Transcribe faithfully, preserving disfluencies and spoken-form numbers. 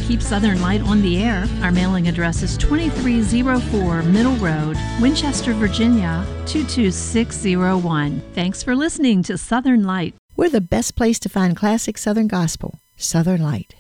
keep Southern Light on the air. Our mailing address is twenty-three oh four Middle Road, Winchester, Virginia, two two six oh one. Thanks for listening to Southern Light. We're the best place to find classic Southern gospel. Southern Light.